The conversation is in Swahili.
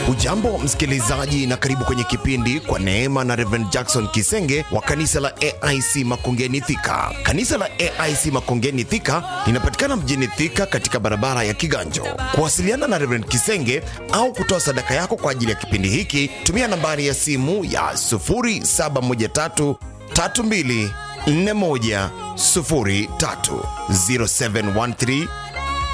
Ujambo msikilizaji, na karibu kwenye kipindi Kwa Neema na Reverend Jackson Kisenge wa kanisa la AIC Makongeni Thika. Kanisa la AIC Makongeni Thika linapatikana mjini Thika katika barabara ya Kiganjo. Kuwasiliana na Reverend Kisenge au kutoa sadaka yako kwa ajili ya kipindi hiki, tumia nambari ya simu ya 0713 324103 0713